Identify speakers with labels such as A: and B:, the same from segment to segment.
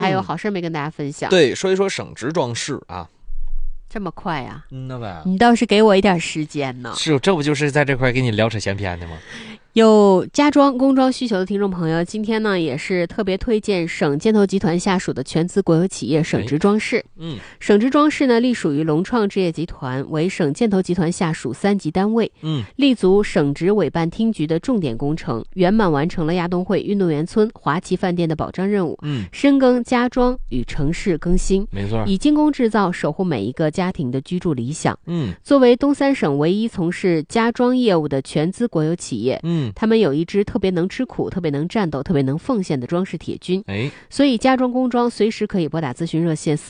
A: 还有好事没跟大家分享。
B: 对，说一说省直装饰啊。
A: 这么快啊？
B: 那呗，
A: 你倒是给我一点时间呢。
B: 是，这不就是在这块给你聊扯闲篇的吗？
A: 有家装、工装需求的听众朋友，今天呢也是特别推荐省建投集团下属的全资国有企业省直装饰。省直装饰呢隶属于龙创置业集团，为省建投集团下属3级单位。立足省直委办厅局的重点工程，圆满完成了亚冬会运动员村、华旗饭店的保障任务。深耕家装与城市更新，
B: 没错，
A: 以精工制造守护每一个家庭的居住理想。作为东三省唯一从事家装业务的全资国有企业，他们有一支特别能吃苦、特别能战斗、特别能奉献的装饰铁军。所以家装工装随时可以拨打咨询热线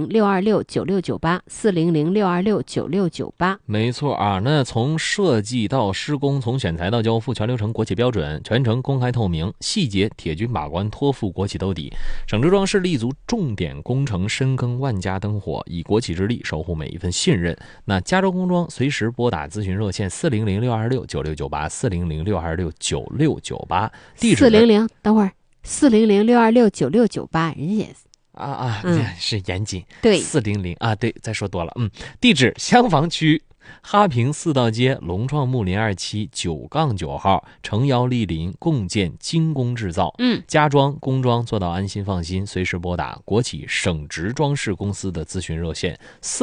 A: 400-626-9698，400-626-9698。
B: 没错啊，那从设计到施工，从选材到交付，全流程国企标准，全程公开透明，细节铁军把关，托付国企兜底。省直装饰立足重点工程，深耕万家灯火，以国企之力守护每一份信任。那加州工装随时拨打咨询热线400-626-9698，400-626-9698。地址
A: 400，等会儿400-626-9698，人家
B: 是严谨。
A: 对
B: 400啊，对，再说多了。地址香坊区哈平4道街龙创木林2期9-9号，诚窑莅临，共建精工制造。家装工装做到安心放心，随时拨打国企省直装饰公司的咨询热线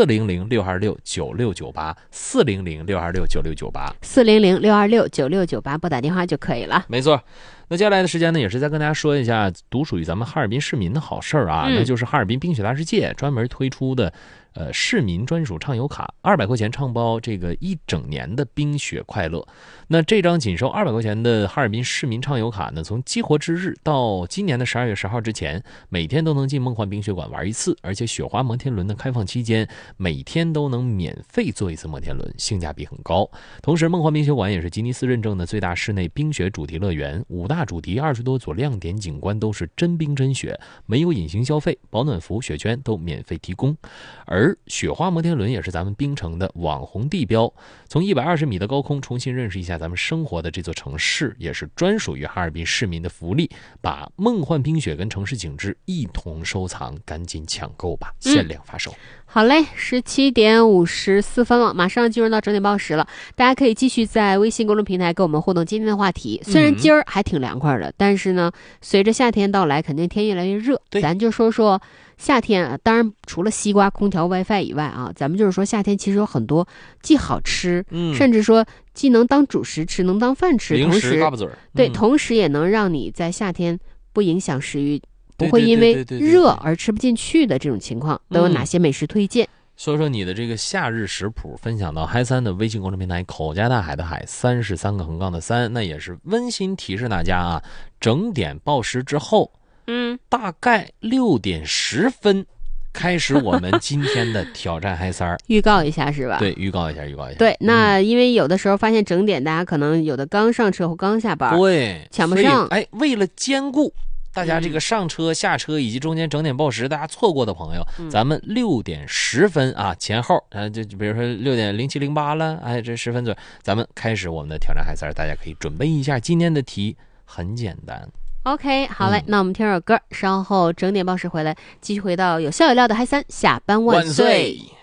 A: 400-626-9698，400-626-9698，拨打电话就可以了。
B: 没错。那接下来的时间呢，也是再跟大家说一下独属于咱们哈尔滨市民的好事儿啊，那就是哈尔滨冰雪大世界专门推出的市民专属畅游卡，200块钱畅包这个1整年的冰雪快乐。那这张仅收200块钱的哈尔滨市民畅游卡呢，从激活之日到今年的12月10号之前，每天都能进梦幻冰雪馆玩一次，而且雪花摩天轮的开放期间，每天都能免费坐一次摩天轮，性价比很高。同时，梦幻冰雪馆也是吉尼斯认证的最大室内冰雪主题乐园，5大主题20多组亮点景观都是真冰真雪，没有隐形消费，保暖服、雪圈都免费提供。而雪花摩天轮也是咱们冰城的网红地标，从120米的高空重新认识一下咱们生活的这座城市，也是专属于哈尔滨市民的福利。把梦幻冰雪跟城市景致一同收藏，赶紧抢购吧，限量发售。
A: 好嘞，17点54分了，马上进入到整点报时了。大家可以继续在微信公众平台跟我们互动今天的话题。虽然今儿还挺凉快的，但是呢，随着夏天到来，肯定天越来越热。咱就说说夏天啊，当然除了西瓜、空调、WiFi 以外啊，咱们就是说夏天其实有很多既好吃，甚至说既能当主食吃，能当饭吃，
B: 零食嘎巴嘴
A: 对，同时也能让你在夏天不影响食欲。不会因为热而吃不进去的这种情况，都有哪些美食推荐？
B: 说说你的这个夏日食谱，分享到嗨3的微信公众平台，口加大海的海，3是3个横杠的3。那也是温馨提示大家啊，整点报时之后，大概6点10分开始我们今天的挑战嗨3。
A: 预告一下是吧？
B: 对，预告一下。
A: 对，那因为有的时候发现整点，大家可能有的刚上车或刚下班，
B: 对，
A: 抢不上。
B: 为了兼顾大家这个上车下车以及中间整点报时大家错过的朋友，咱们6点10分啊前后就比如说6点07、08了，这10分左右咱们开始我们的挑战嗨3，大家可以准备一下今天的题，很简单。
A: OK， 好嘞，那我们听首歌，稍后整点报时回来继续回到有笑有料的嗨3，下班万岁。